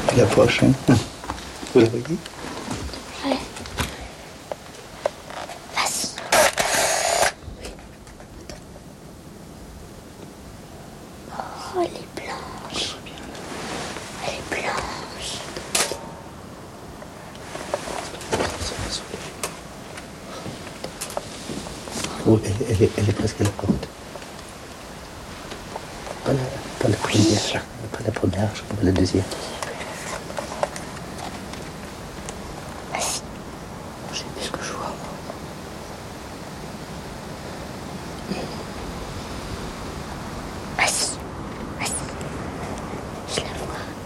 La poche, hein. Vous la voyez? Ouais. Vas-y. Oh, elle est blanche. Elle est blanche. Oh, elle est presque à la porte. Pas la première, pas la première, je crois, la deuxième.